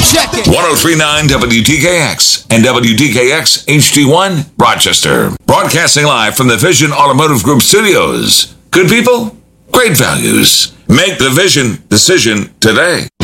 Check it. 1039 WDKX and WDKX HD1 Rochester. Broadcasting live from the Vision Automotive Group studios. Good people, great values. Make the Vision decision today.